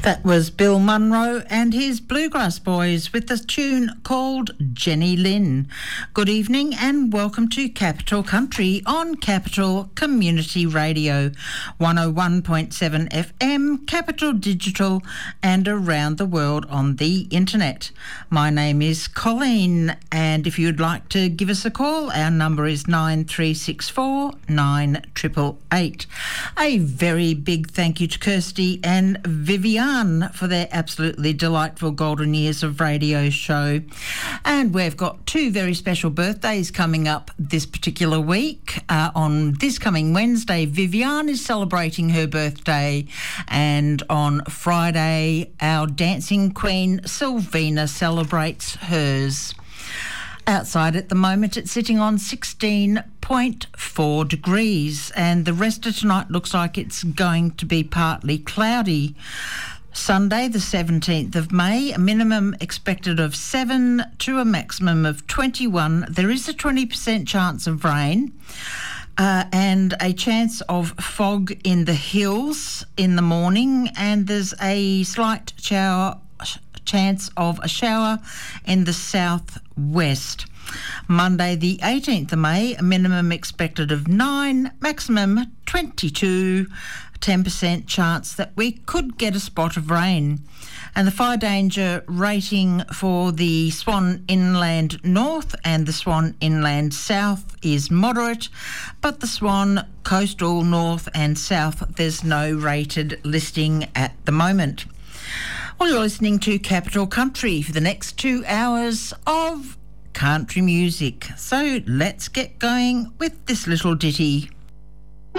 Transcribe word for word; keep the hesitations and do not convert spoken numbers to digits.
That was Bill Munro and his Bluegrass Boys with the tune called Jenny Lynn. Good evening and welcome to Capital Country on Capital Community Radio, one oh one point seven F M, Capital Digital and around the world on the internet. My name is Colleen, and if you'd like to give us a call, our number is nine three six four, nine eight eight eight. A very big thank you to Kirsty and Vivian for their absolutely delightful golden years of radio show. And we've got two very special birthdays coming up this particular week. Uh, on this coming Wednesday, Vivian is celebrating her birthday, and on Friday, our dancing queen Sylvina celebrates hers. Outside at the moment, it's sitting on sixteen point four degrees, and the rest of tonight looks like it's going to be partly cloudy. Sunday, the seventeenth of May, a minimum expected of seven to a maximum of twenty-one. There is a twenty percent chance of rain uh, and a chance of fog in the hills in the morning, and there's a slight shower, chance of a shower in the southwest. Monday, the eighteenth of May, a minimum expected of nine, maximum twenty-two. ten percent chance that we could get a spot of rain. And the fire danger rating for the Swan Inland North and the Swan Inland South is moderate, but the Swan Coastal North and South, there's no rated listing at the moment. Well, you're listening to Capital Country for the next two hours of country music. So let's get going with this little ditty.